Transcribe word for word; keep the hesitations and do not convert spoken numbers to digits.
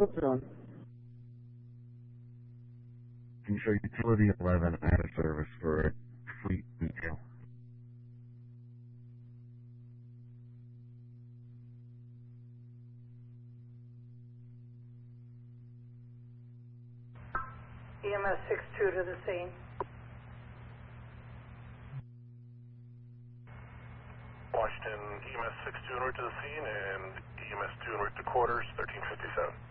What's on? Can you show utility eleven out of service for a fleet detail? E M S six two to the scene. Washington, E M S six two en route to the scene, and E M S two en route to quarters, thirteen fifty-seven.